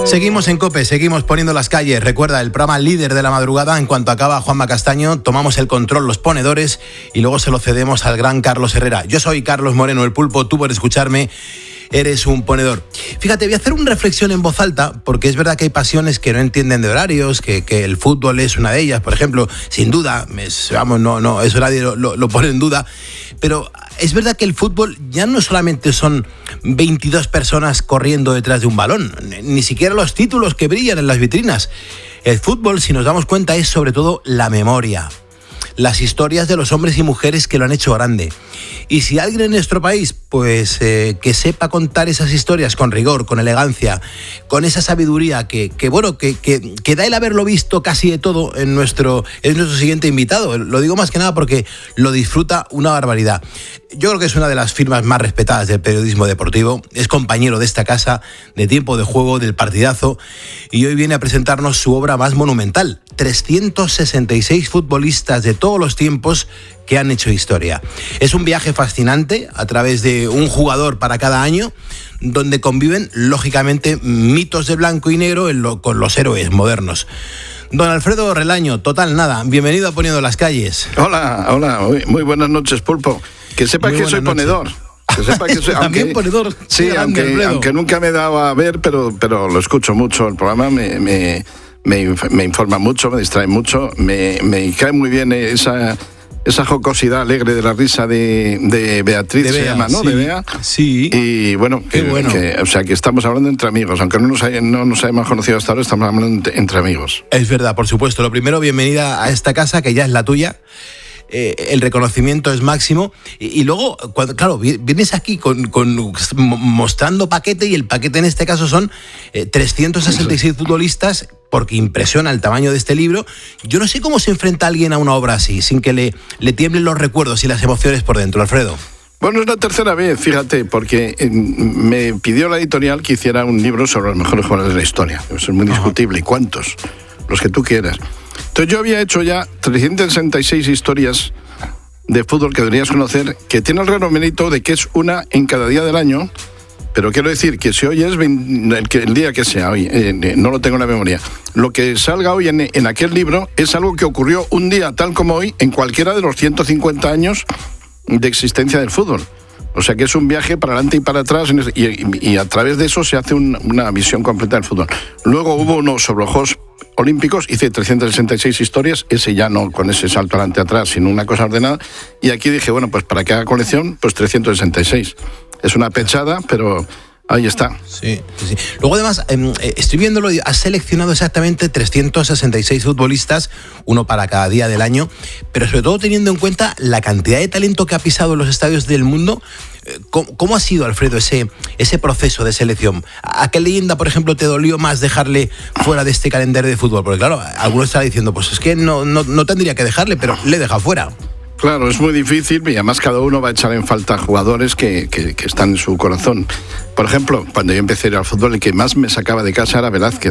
Seguimos en COPE, seguimos poniendo las calles. Recuerda, el programa líder de la madrugada. En cuanto acaba Juanma Castaño, tomamos el control, los ponedores, y luego se lo cedemos al gran Carlos Herrera. Yo soy Carlos Moreno, el Pulpo. Tú, por escucharme, eres un ponedor. Fíjate, voy a hacer una reflexión en voz alta, porque es verdad que hay pasiones que no entienden de horarios, que el fútbol es una de ellas, por ejemplo, sin duda, eso nadie lo pone en duda, pero es verdad que el fútbol ya no solamente son 22 personas corriendo detrás de un balón, ni siquiera los títulos que brillan en las vitrinas. El fútbol, si nos damos cuenta, es sobre todo la memoria, las historias de los hombres y mujeres que lo han hecho grande. Y si alguien en nuestro país, pues que sepa contar esas historias con rigor, con elegancia, con esa sabiduría que da el haberlo visto casi de todo, es nuestro siguiente invitado. Lo digo más que nada porque lo disfruta una barbaridad. Yo creo que es una de las firmas más respetadas del periodismo deportivo. Es compañero de esta casa, de Tiempo de Juego, del Partidazo, y hoy viene a presentarnos su obra más monumental: 366 futbolistas de todos los tiempos que han hecho historia. Es un viaje fascinante a través de un jugador para cada año, donde conviven, lógicamente, mitos de blanco y negro con los héroes modernos. Don Alfredo Relaño, total nada, bienvenido a Poniendo las Calles. Hola, muy buenas noches, Pulpo. Que sepa que soy ponedor. Que sepa que soy, también ponedor. Sí, aunque nunca me he dado a ver, pero lo escucho mucho. El programa me informa mucho, me distrae mucho, me cae muy bien esa jocosidad alegre de la risa de Beatriz, se llama, ¿no? Sí, de Bea. Sí. Y bueno, que estamos hablando entre amigos, aunque no nos hayamos conocido hasta ahora, estamos hablando entre amigos. Es verdad, por supuesto. Lo primero, bienvenida a esta casa, que ya es la tuya. El reconocimiento es máximo, y luego, claro, vienes aquí mostrando paquete, y el paquete en este caso son 366 futbolistas, porque impresiona el tamaño de este libro. Yo no sé cómo se enfrenta alguien a una obra así, sin que le tiemblen los recuerdos y las emociones por dentro, Alfredo. Bueno, es la tercera vez, fíjate, porque me pidió la editorial que hiciera un libro sobre los mejores jugadores de la historia. Eso es muy discutible. ¿Y cuántos? Los que tú quieras. Entonces yo había hecho ya 366 historias de fútbol que deberías conocer, que tiene el raro mérito de que es una en cada día del año, pero quiero decir que si hoy es el día que sea hoy, no lo tengo en la memoria, lo que salga hoy en aquel libro es algo que ocurrió un día tal como hoy en cualquiera de los 150 años de existencia del fútbol. O sea que es un viaje para adelante y para atrás, y a través de eso se hace una visión completa del fútbol. Luego hubo uno sobre los Juegos Olímpicos, hice 366 historias, ese ya no con ese salto adelante atrás, sino una cosa ordenada, y aquí dije, bueno, pues para que haga colección, pues 366. Es una pechada, pero ahí está. Sí. Luego, además, estoy viéndolo, has seleccionado exactamente 366 futbolistas, uno para cada día del año, pero sobre todo teniendo en cuenta la cantidad de talento que ha pisado en los estadios del mundo. ¿Cómo ha sido, Alfredo, ese proceso de selección? ¿A qué leyenda, por ejemplo, te dolió más dejarle fuera de este calendario de fútbol? Porque claro, algunos están diciendo, pues es que no tendría que dejarle, pero le he dejado fuera. Claro, es muy difícil, y además cada uno va a echar en falta jugadores que están en su corazón. Por ejemplo, cuando yo empecé a ir al fútbol, el que más me sacaba de casa era Velázquez,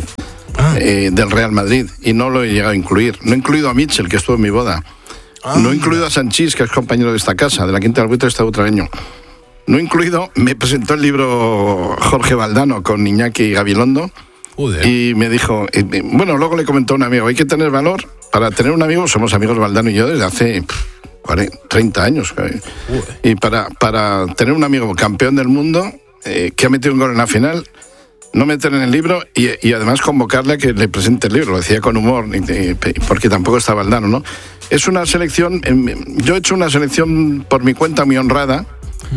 del Real Madrid, y no lo he llegado a incluir. No he incluido a Mitchell, que estuvo en mi boda. No he incluido a Sanchís, que es compañero de esta casa, de la Quinta del Buitre, este utraeño. No he incluido, me presentó el libro Jorge Valdano con Iñaki Gabilondo. Y me dijo, bueno, luego le comentó a un amigo, hay que tener valor para tener un amigo. Somos amigos Valdano y yo desde hace 30 años. Y para tener un amigo campeón del mundo, que ha metido un gol en la final, no meter en el libro y además convocarle a que le presente el libro. Lo decía con humor, porque tampoco está Valdano, ¿no? Es una selección, yo he hecho una selección por mi cuenta muy honrada,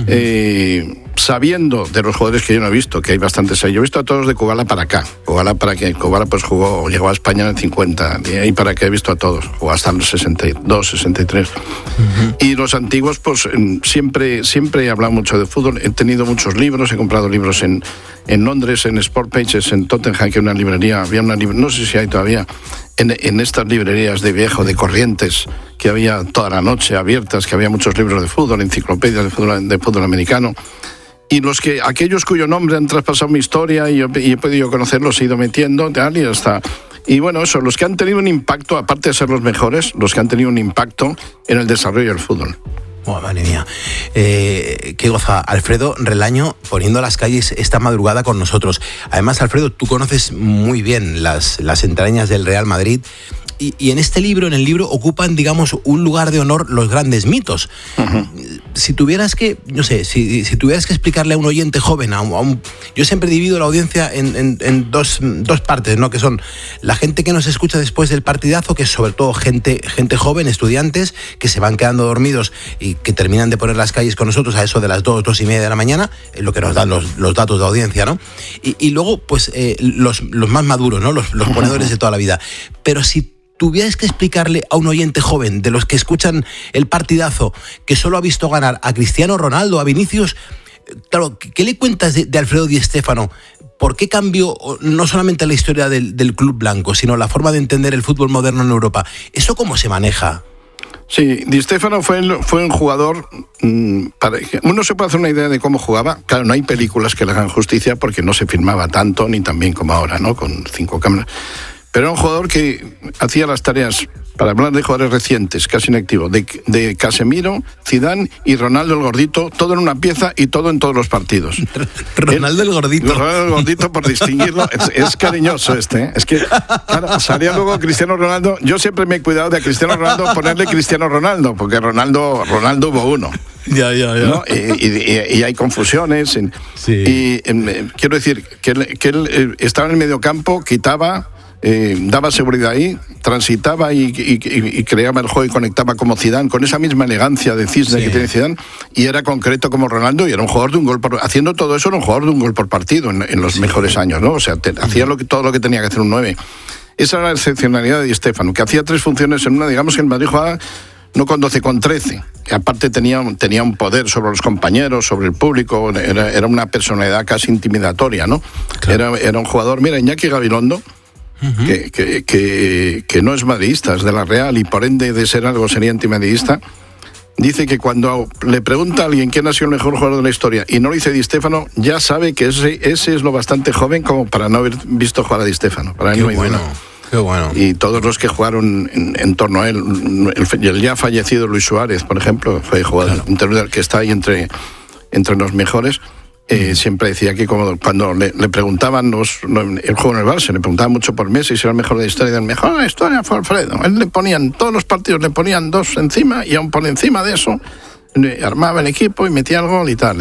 sabiendo de los jugadores que yo no he visto, que hay bastantes ahí. Yo he visto a todos de Kubala para acá. Kubala pues llegó a España en el 50, y ahí para acá he visto a todos. Jugó hasta los 62, 63. Y los antiguos, pues siempre he hablado mucho de fútbol. He tenido muchos libros, he comprado libros en Londres, en Sport Pages, en Tottenham, que había una librería, no sé si hay todavía, en estas librerías de viejo, de Corrientes, que había toda la noche abiertas, que había muchos libros de fútbol, enciclopedias de fútbol americano. Y aquellos cuyo nombre han traspasado mi historia y he podido conocerlos, he ido metiendo, tal, y hasta. Y bueno, eso, los que han tenido un impacto, aparte de ser los mejores, los que han tenido un impacto en el desarrollo del fútbol. Oh, madre mía. Qué goza Alfredo Relaño poniendo las calles esta madrugada con nosotros. Además, Alfredo, tú conoces muy bien las entrañas del Real Madrid. Y en este libro, ocupan, digamos, un lugar de honor los grandes mitos. Uh-huh. Si tuvieras que, no sé, si tuvieras que explicarle a un oyente joven, yo siempre divido la audiencia en dos partes, ¿no? Que son la gente que nos escucha después del partidazo, que es sobre todo gente joven, estudiantes, que se van quedando dormidos y que terminan de poner las calles con nosotros a eso de las 2:30 de la mañana, es lo que nos dan los datos de audiencia, ¿no? Y luego, pues, los más maduros, ¿no? Los ponedores de toda la vida. Pero si tuvieras que explicarle a un oyente joven de los que escuchan el partidazo, que solo ha visto ganar a Cristiano Ronaldo, a Vinicius, claro, ¿qué le cuentas de Alfredo Di Stéfano? ¿Por qué cambió no solamente la historia del club blanco, sino la forma de entender el fútbol moderno en Europa? ¿Eso cómo se maneja? Sí, Di Stéfano fue un jugador, uno se puede hacer una idea de cómo jugaba. Claro, no hay películas que le hagan justicia porque no se filmaba tanto ni tan bien como ahora, ¿no? Con 5 cámaras. Pero era un jugador que hacía las tareas, para hablar de jugadores recientes, casi inactivos, de Casemiro, Zidane y Ronaldo el Gordito, todo en una pieza y todo en todos los partidos. Ronaldo el Gordito. Ronaldo el Gordito, por distinguirlo, es cariñoso ¿eh? Es que, claro, salía luego Cristiano Ronaldo. Yo siempre me he cuidado de a Cristiano Ronaldo ponerle Cristiano Ronaldo, porque Ronaldo hubo uno. Ya. ¿No? Y hay confusiones. Sí. Y quiero decir que él estaba en el mediocampo, quitaba... daba seguridad ahí, transitaba y creaba el juego y conectaba como Zidane, con esa misma elegancia de cisne que tiene Zidane, y era concreto como Ronaldo, y era un jugador de un gol haciendo todo eso, era un jugador de un gol por partido en los mejores años, ¿no? O sea, hacía todo lo que tenía que hacer un 9. Esa era la excepcionalidad de Di Stéfano, que hacía 3 funciones en una. Digamos que el Madrid jugaba no con 12, con 13. Y aparte tenía un poder sobre los compañeros, sobre el público, era una personalidad casi intimidatoria, ¿no? Claro. Era un jugador, mira, Iñaki Gabilondo, uh-huh, que no es madridista, es de la Real, y por ende de ser algo sería antimadridista. Dice que cuando le pregunta a alguien quién ha sido el mejor jugador de la historia y no lo dice Di Stéfano, ya sabe que ese es lo bastante joven como para no haber visto jugar a Di Stéfano. Para él no hay duda. Qué bueno. Y todos los que jugaron en torno a él, el ya fallecido Luis Suárez, por ejemplo, fue jugador interior que está ahí entre los mejores. Siempre decía que cuando le preguntaban el juego en el Barça, le preguntaban mucho por Messi si era el mejor de la historia, y el mejor de la historia fue Alfredo. Él le ponían, todos los partidos le ponían 2 encima, y aún por encima de eso armaba el equipo y metía el gol y tal.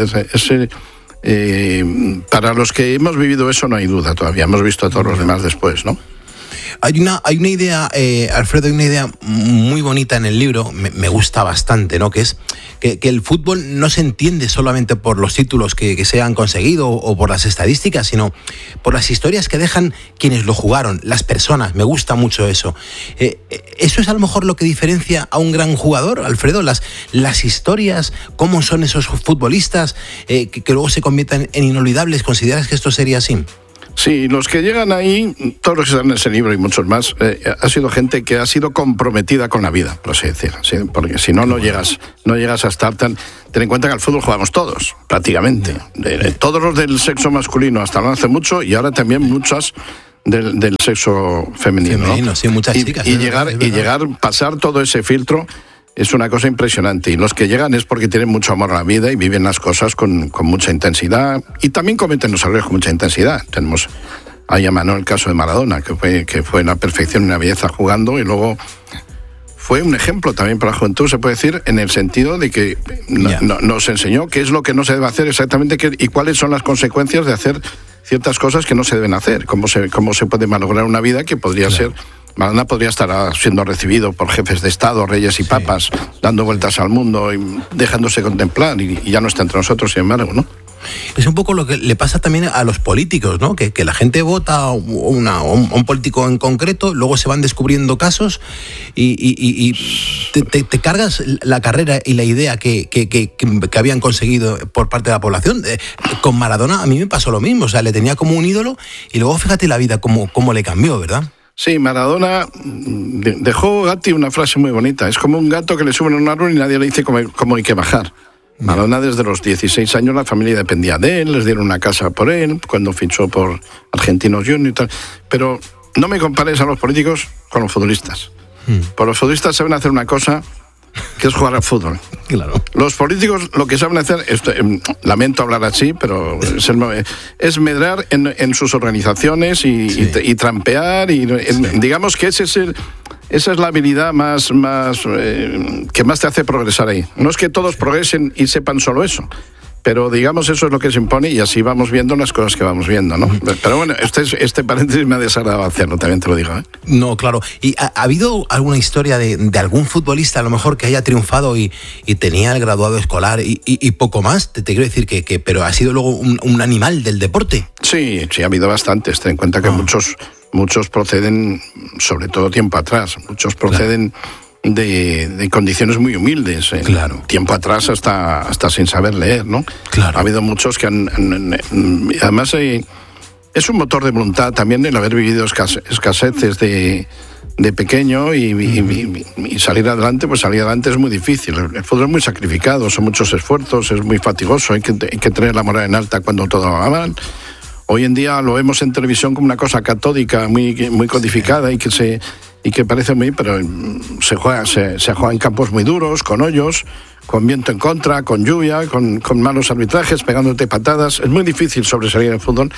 Para los que hemos vivido eso no hay duda todavía, hemos visto a todos los demás después, ¿no? Hay una idea, Alfredo, hay una idea muy bonita en el libro, me gusta bastante, ¿no? Que es que el fútbol no se entiende solamente por los títulos que se han conseguido o por las estadísticas, sino por las historias que dejan quienes lo jugaron, las personas. Me gusta mucho eso. ¿Eso es a lo mejor lo que diferencia a un gran jugador, Alfredo? Las historias, cómo son esos futbolistas que luego se convierten en inolvidables. ¿Consideras que esto sería así? Sí, los que llegan ahí, todos los que están en ese libro y muchos más, ha sido gente que ha sido comprometida con la vida, por así decir. ¿Sí? Porque si no llegas a estar tan... Ten en cuenta que al fútbol jugamos todos, prácticamente. Todos los del sexo masculino hasta no hace mucho, y ahora también muchas del sexo femenino, ¿no? Sí, muchas chicas. Pasar todo ese filtro es una cosa impresionante, y los que llegan es porque tienen mucho amor a la vida y viven las cosas con mucha intensidad, y también cometen los errores con mucha intensidad. Tenemos ahí a mano el caso de Maradona, que fue la perfección y una belleza jugando, y luego fue un ejemplo también para la juventud, se puede decir, en el sentido de que nos enseñó qué es lo que no se debe hacer exactamente y cuáles son las consecuencias de hacer ciertas cosas que no se deben hacer, cómo se puede malograr una vida que podría ser... Maradona podría estar siendo recibido por jefes de Estado, reyes y papas, dando vueltas al mundo y dejándose contemplar, y ya no está entre nosotros, sin embargo, ¿no? Es un poco lo que le pasa también a los políticos, ¿no? Que la gente vota a un político en concreto, luego se van descubriendo casos y te cargas la carrera y la idea que habían conseguido por parte de la población. Con Maradona a mí me pasó lo mismo, o sea, le tenía como un ídolo, y luego fíjate la vida cómo le cambió, ¿verdad? Sí, Maradona dejó Gatti una frase muy bonita. Es como un gato que le suben a un árbol y nadie le dice cómo hay que bajar. Maradona, desde los 16 años la familia dependía de él, les dieron una casa por él, cuando fichó por Argentinos Juniors y tal. Pero no me compares a los políticos con los futbolistas. Por los futbolistas saben hacer una cosa que es jugar al fútbol. Claro. Los políticos lo que saben hacer, lamento hablar así, pero es medrar en sus organizaciones y trampear. Digamos que esa es la habilidad más que más te hace progresar ahí. No es que todos progresen y sepan solo eso, pero digamos eso es lo que se impone y así vamos viendo las cosas que vamos viendo, ¿no? Pero bueno, este paréntesis me ha desagradado hacerlo, también te lo digo, ¿eh? No, claro. ¿Y ha habido alguna historia de algún futbolista a lo mejor que haya triunfado y tenía el graduado escolar y poco más? Te quiero decir que pero ha sido luego un animal del deporte. Sí, ha habido bastantes. Ten en cuenta que muchos proceden, sobre todo tiempo atrás, muchos proceden... Claro. De condiciones muy humildes. Claro. Tiempo atrás hasta sin saber leer, ¿no? Claro. Ha habido muchos que además es un motor de voluntad también el haber vivido escaseces de pequeño y salir adelante, pues salir adelante es muy difícil. El fútbol es muy sacrificado, son muchos esfuerzos, es muy fatigoso, hay que tener la moral en alta cuando todo va mal. Hoy en día lo vemos en televisión como una cosa catódica, muy codificada y que parece muy, pero se juega en campos muy duros, con hoyos, con viento en contra, con lluvia, con malos arbitrajes, pegándote patadas. Es muy difícil sobresalir en el fútbol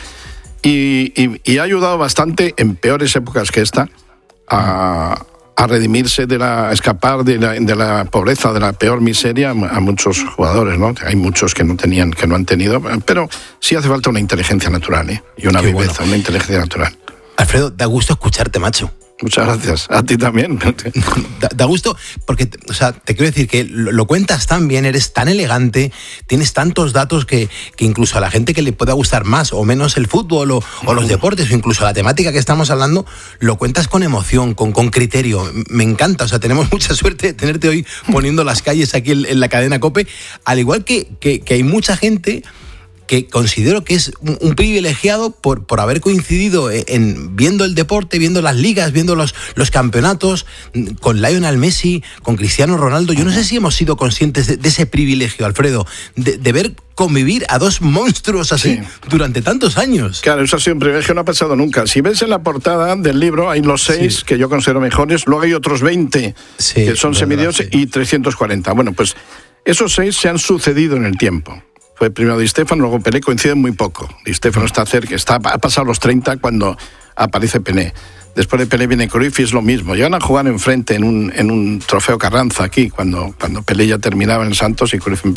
y ha ayudado bastante en peores épocas que esta a redimirse a escapar de la pobreza, de la peor miseria a muchos jugadores, ¿no? Hay muchos que no han tenido, pero sí hace falta una inteligencia natural, ¿eh? Y una viveza, una inteligencia natural. Alfredo, da gusto escucharte, macho. Muchas gracias. A ti también. Da gusto porque, o sea, te quiero decir que lo cuentas tan bien, eres tan elegante, tienes tantos datos que incluso a la gente que le pueda gustar más o menos el fútbol o los deportes o incluso la temática que estamos hablando, lo cuentas con emoción, con criterio. Me encanta, o sea, tenemos mucha suerte de tenerte hoy poniendo las calles aquí en la cadena COPE, al igual que hay mucha gente que considero que es un privilegiado por haber coincidido en viendo el deporte, viendo las ligas, viendo los campeonatos, con Lionel Messi, con Cristiano Ronaldo. Yo no sé si hemos sido conscientes de ese privilegio, Alfredo, de ver convivir a dos monstruos así durante tantos años. Claro, eso ha sido un privilegio, no ha pasado nunca. Si ves en la portada del libro, hay los 6 que yo considero mejores, luego hay otros 20 que son semidios y 340. Bueno, pues esos 6 se han sucedido en el tiempo. Fue primero Di Stéfano, luego Pelé, coinciden muy poco. Di Stéfano está cerca, ha pasado los 30 cuando aparece Pelé. Después de Pelé viene Cruyff y es lo mismo. Llegan a jugar enfrente en un trofeo Carranza aquí, cuando Pelé ya terminaba en Santos y Cruyff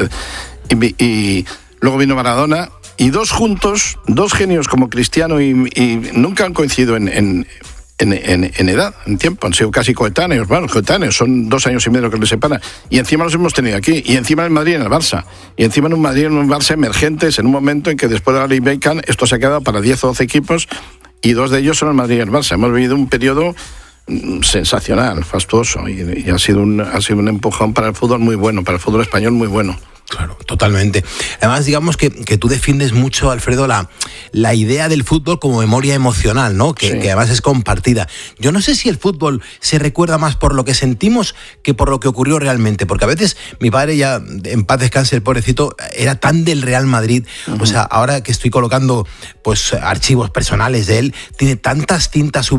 y luego vino Maradona, y dos juntos, dos genios como Cristiano y nunca han coincidido en edad, en tiempo, han sido casi coetáneos, son 2 años y medio que les separa, y encima los hemos tenido aquí, y encima en Madrid en el Barça, y encima en un Madrid en un Barça emergentes en un momento en que después de la Ley Beckham esto se ha quedado para 10 o 12 equipos, y 2 de ellos son el Madrid y el Barça. Hemos vivido un periodo sensacional, fastuoso, y ha sido un empujón para el fútbol muy bueno, para el fútbol español muy bueno. Claro, totalmente. Además, digamos que tú defiendes mucho, Alfredo, la idea del fútbol como memoria emocional, ¿no? Que además es compartida. Yo no sé si el fútbol se recuerda más por lo que sentimos que por lo que ocurrió realmente, porque a veces mi padre, ya en paz descanse el pobrecito, era tan del Real Madrid. O sea, ahora que estoy colocando pues archivos personales de él, tiene tantas cintas